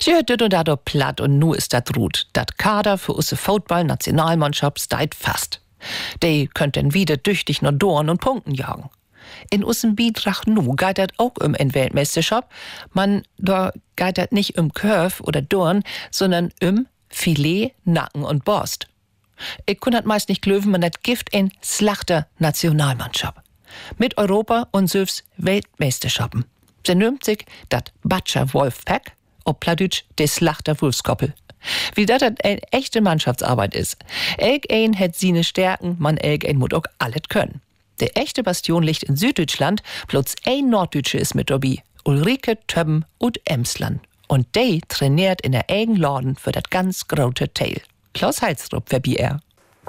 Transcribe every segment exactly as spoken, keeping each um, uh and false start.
Sie dit und dat platt und nu ist dat ruht. Dat Kader für usse Football-Nationalmannschaft steit fast. Die könnten wieder düchtig nur Dorn und Punkten jagen. In ussem Biedrach nu geht dat auch um en Weltmeisterschaft. Man, da geht dat nicht um Curve oder Dorn, sondern um Filet, Nacken und Borst. Ich kann dat meist nicht glöwen, man dat Gift in Slachter Nationalmannschaft. Mit Europa und Süfs Weltmeisterschaften. Sie nimmt sich dat Batscher Wolfpack, ob Pladütsch des Slachter Wolfskoppel. Wie dat eine echte Mannschaftsarbeit ist. Elk ein hat seine Stärken, man elk ein muss auch alles können. Der echte Bastion liegt in Süddeutschland, bloß ein Norddeutsche ist mit dabei. Ulrike Többen und Emsland. Und die trainiert in der eigenen Laden für das ganz große Teil. Klaus Heilstrup verbi er.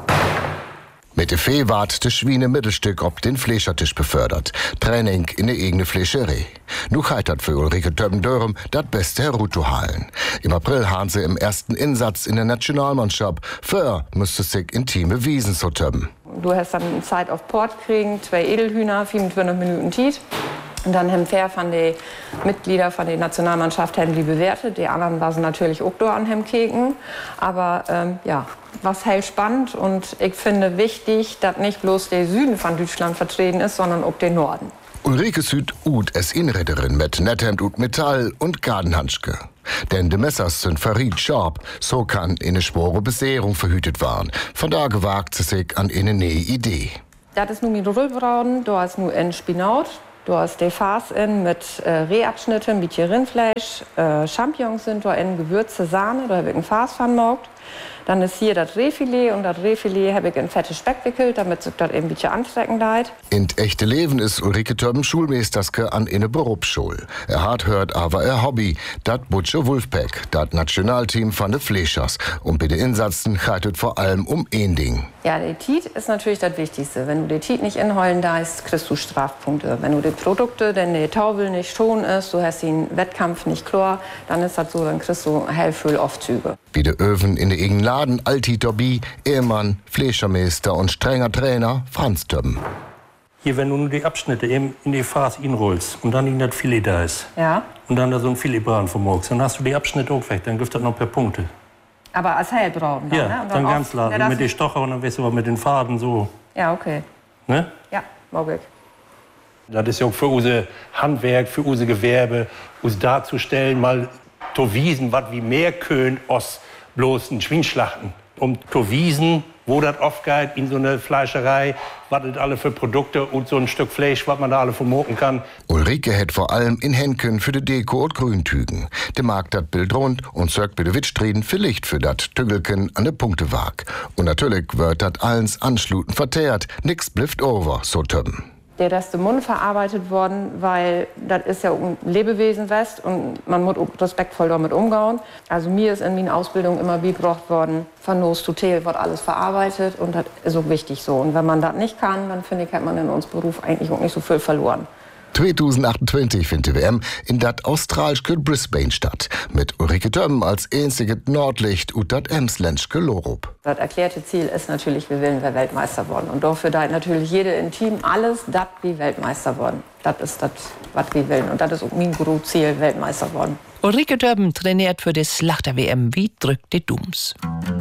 Mit der Fee ward das Schwiene Mittelstück ob den Fleischertisch befördert. Training in der eigene Fleischerei. Nu heitert für Ulrike Többen-Dörrem das beste herunterzuhalen. Im April haben sie im ersten Einsatz in der Nationalmannschaft. Für müsste sich intime Wiesen so többen. Du hast dann Zeit auf Port kriegen, zwei Edelhühner, fünfundvierzig Minuten Tiet. Und dann haben fair von den Mitgliedern von der Nationalmannschaft haben die bewertet. Die anderen waren natürlich auch da an dem Keken. Aber ähm, ja, was halt spannend und ich finde wichtig, dass nicht bloß der Süden von Deutschland vertreten ist, sondern auch der Norden. Ulrike Süd ut es Inrederin mit Netthemd und Metall und Gardenhandschke. Denn die Messers sind verriet scharf, so kann eine schwere Besehrung verhütet werden. Von da gewagt sie sich an eine neue Idee. Das ist nun mit Rüllbraten, da ist nun ein Spinat. Du hast die Farce in mit äh, Rehabschnitten, ein bisschen Rindfleisch, äh, Champignons sind da in Gewürze, Sahne, da habe ich ein Farce von gemacht. Dann ist hier das Rehfilet und das Rehfilet habe ich in fette Speck wickelt, damit sich das ein bisschen antrecken leid. In echte Leben ist Ulrike Többen Schulmeisterske an eine Berufsschule. Er hat hört aber er Hobby, dat Butcher Wolfpack, dat Nationalteam von de Fleischers. Und bei den Insatzen geht es vor allem um ein Ding. Ja, der Tiet ist natürlich das Wichtigste. Wenn du den Tiet nicht inheulen darfst, kriegst du Strafpunkte. Wenn du die Produkte, denn der Taubel nicht schon ist, du hast den Wettkampf nicht klar, dann ist das so, dann kriegst du hellfüll Aufzüge. Wie der Öwen in der eigenen Laden, Alti Dobby, Ehemann, Fleischermeister und strenger Trainer Franz Többen. Hier, wenn du nur die Abschnitte eben in die Farce inrollst und dann in das Filet da ist. Ja. Und dann da so ein Filetbraten vermogst, dann hast du die Abschnitte auch weg, dann gibt das noch per Punkte. Aber als hellbraun dann, ja, ne? Und dann, dann ganz oft, klar. ja, mit den Stocher und dann weißt du aber mit den Faden so. Ja, okay. Ne? Ja, mag ich. Das ist ja auch für unser Handwerk, für unser Gewerbe, uns darzustellen, mal zu wiesen, was wie mehr können, aus bloß ein Schweinschlachten. Um zu wiesen, wo das oft geht, in so eine Fleischerei, was das alle für Produkte und so ein Stück Fleisch, was man da alle vermoken kann. Ulrike hat vor allem in Henken für die Deko und Grüntügen. Der mag das Bild rund und sorgt bei der Wittstreden für Licht für das Tügelken an der Punktewag. Und natürlich wird das alles anschluten verteert. Nix blifft over, so Többen. Der Rest im Mund verarbeitet worden, weil das ist ja ein Lebewesen West und man muss respektvoll damit umgehen. Also mir ist in meiner Ausbildung immer beigebracht worden, von Nose to Tail wird alles verarbeitet und das ist auch wichtig so. Und wenn man das nicht kann, dann finde ich, hat man in unserem Beruf eigentlich auch nicht so viel verloren. zweitausendachtundzwanzig findet die W M in dat australische Brisbane statt. Mit Ulrike Többen als einziges Nordlicht und dat Emsländische Lorup. Das erklärte Ziel ist natürlich, wir wollen wir Weltmeister worden. Und dafür da natürlich jede im Team alles das wie Weltmeister worden. Das ist das, was wir wollen. Und das ist auch mein Ziel, Weltmeister worden. Ulrike Többen trainiert für die Slachter W M. Wie drückt die Dums?